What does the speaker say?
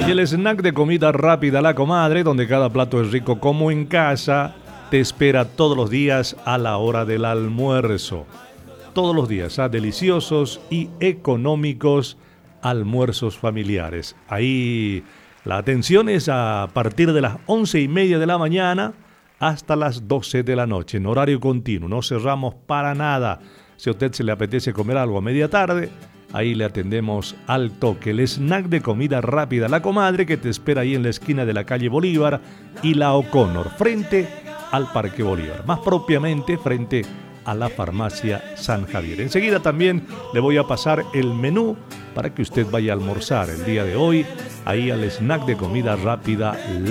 Y el snack de comida rápida La Comadre, donde cada plato es rico como en casa, te espera todos los días a la hora del almuerzo. Todos los días, deliciosos y económicos almuerzos familiares. Ahí la atención es a partir de las 11:30 de la mañana hasta las 12 de la noche, en horario continuo. No cerramos para nada. Si a usted se le apetece comer algo a media tarde, ahí le atendemos al toque. El snack de comida rápida La Comadre, que te espera ahí en la esquina de la calle Bolívar y la O'Connor, frente al Parque Bolívar. Más propiamente, frente a la farmacia San Javier. Enseguida también le voy a pasar el menú para que usted vaya a almorzar el día de hoy ahí al snack de comida rápida